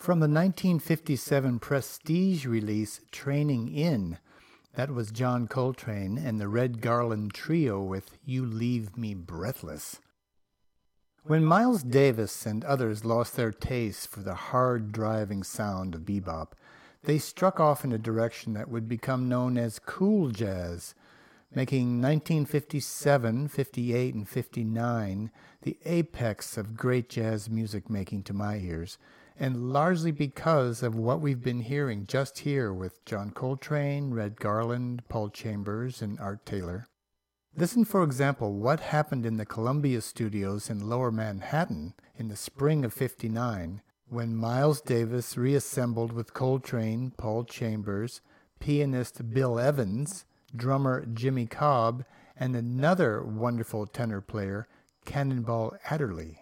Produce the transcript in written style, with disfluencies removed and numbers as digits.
From the 1957 Prestige release Training In, that was John Coltrane and the Red Garland Trio with You Leave Me Breathless. When Miles Davis and others lost their taste for the hard-driving sound of bebop, they struck off in a direction that would become known as cool jazz, making 1957, 58, and 59 the apex of great jazz music making to my ears, and largely because of what we've been hearing just here with John Coltrane, Red Garland, Paul Chambers, and Art Taylor. Listen, for example, what happened in the Columbia Studios in Lower Manhattan in the spring of '59 when Miles Davis reassembled with Coltrane, Paul Chambers, pianist Bill Evans, drummer Jimmy Cobb, and another wonderful tenor player, Cannonball Adderley.